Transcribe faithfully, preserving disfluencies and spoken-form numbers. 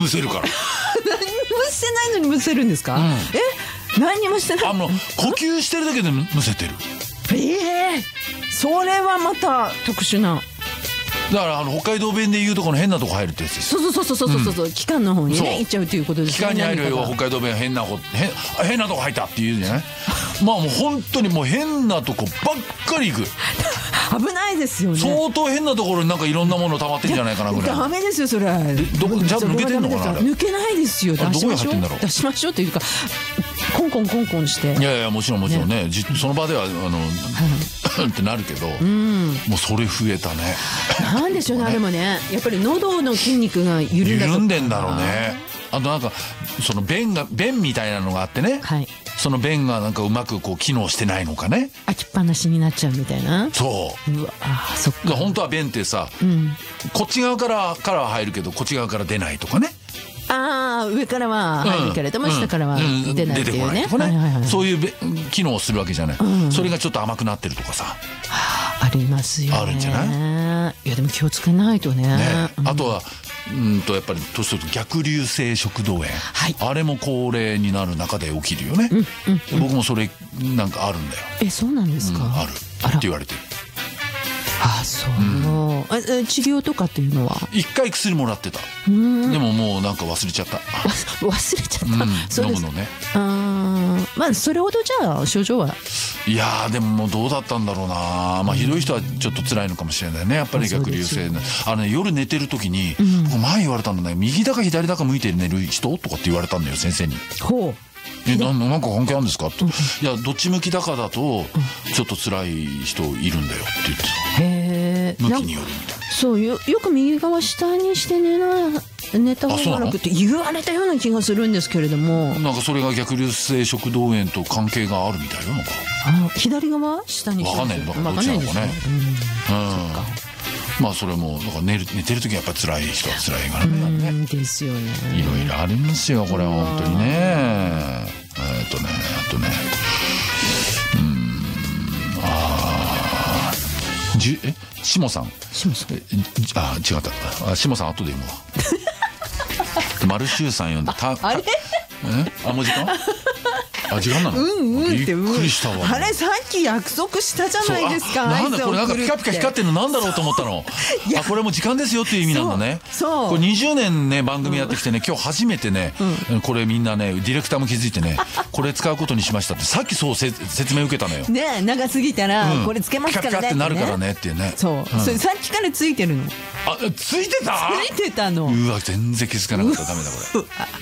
むせるから。 何もしてないのにむせるんですか？ うん、 え、何もしてない。 あの呼吸してるだけでむせてる。 ええー、それはまた特殊な。 だからあの北海道弁で言うとこの変なとこ入るってやつです。 そうそうそうそうそうそう、うん、気管の方にね行っちゃうということですね。 気管に入るよ。北海道弁変なこ変変なとこ入ったって言うじゃない。まあもう本当にもう変なとこばっかり行く。 危ないですよね。 相当変なところになんかいろんなもの溜まってんじゃないかなぐらい。 ダメですよそれ。 どこちゃんと抜けてんのかな。 抜けないですよ。出しましょう。出しましょうというかコンコンコンコンして。 いやいやもちろんもちろんね、ね、その場ではあの、はい、ってなるけど、うん、もうそれ増えたね。 なんでしょうねあれもね。やっぱり喉の筋肉が緩んだ。 緩んでんだろうね。あとなんかその便が便みたいなのがあってね、はい、その便がなんかうまくこう機能してないのかね。 開きっぱなしになっちゃうみたいな。 そう。 うわあ、そっか。 本当は便ってさ、うん、こっち側からからは入るけどこっち側から出ないとかね。 ああ、上からは入るけれども、うん、下からは出ないっていうね。 そういう機能をするわけじゃない、うん、それがちょっと甘くなってるとかさ、 ありますよね。 あるんじゃない？ いやでも気をつけないと ね, ね、 うん、あとはうんとやっぱり年取ると逆流性食道炎、はい、あれも高齢になる中で起きるよね、うんうんうん、僕もそれなんかあるんだよ。 え、そうなんですか？うん、 あるって言われてる。 あ、そう、うん、え治療とかっていうのは一回薬もらってた。でももうなんか忘れちゃった。 忘れちゃった、うん、 そう飲むのね。 あ、まあそれほどじゃあ症状は。いやーでももうどうだったんだろうな。まあひどい人はちょっと辛いのかもしれないね。やっぱり逆流性、あのね、夜寝てる時に、うん、僕前言われたんだね。右だか左だか向いて寝る人とかって言われたんだよ先生に。ほう。え、な、なんか関係あるんですかって、うん、いやどっち向きだかだとちょっと辛い人いるんだよって言ってた。へー、向きによるみたいな。 そう よ, よく右側下にして寝な寝た方が楽って言われたような気がするんですけれども、 なんかそれが逆流性食道炎と関係があるみたいよ。なんかあ、左側下にして分かんないんだからどっちなのかね。まあそれもなんか 寝, る寝てる時はやっぱり辛い人は辛いからね。 うんですよね。 いろいろありますよこれは本当にね。えー、っとねあとねうーんあーじえしもさんしもさんあ違ったあしもさん後で読むわ。マルシューさん読んでたあれえあもう時間あ時間なの？ うんうんってびっくりしたわ。 あれさっき約束したじゃないですか。 なんだこれなんかピカピカ光ってるのなんだろうと思ったの。あこれも時間ですよっていう意味なんだね。 そうこれにじゅうねんね番組やってきてね、今日初めてね、うん、これみんなねディレクターも気づいてねこれ使うことにしましたってさっきそうせ説明受けたのよ。 ね長すぎたら、うん、これつけますからねってなるからねっていうね。 そう、うん、それさっきからついてるの。 あついてた？ ついてたの。 うわ全然気づかなかった。ダメだこれ。